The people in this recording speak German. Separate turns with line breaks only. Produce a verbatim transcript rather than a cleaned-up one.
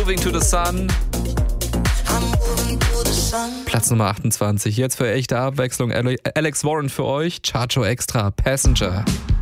Moving to the Sun. Platz Nummer achtundzwanzig. Jetzt für echte Abwechslung Alex Warren für euch. Chacho Extra, Passenger.